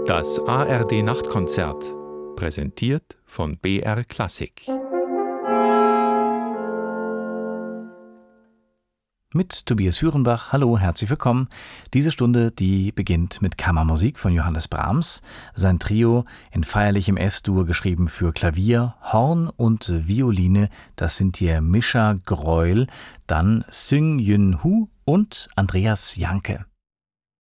Das ARD Nachtkonzert, präsentiert von BR Klassik. Mit Tobias Hürenbach. Hallo, herzlich willkommen. Diese Stunde, die beginnt mit Kammermusik von Johannes Brahms. Sein Trio in feierlichem S-Dur, geschrieben für Klavier, Horn und Violine. Das sind hier Mischa Greuel, dann Seung Yun Hu und Andreas Janke.